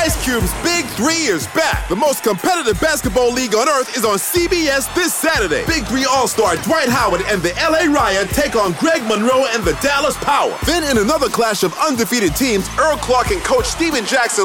Ice Cube's Big 3 is back. The most competitive basketball league on earth is on CBS this Saturday. Big 3 All-Star Dwight Howard and the LA Riot take on Greg Monroe and the Dallas Power. Then in another clash of undefeated teams, Earl Clark and coach Steven Jackson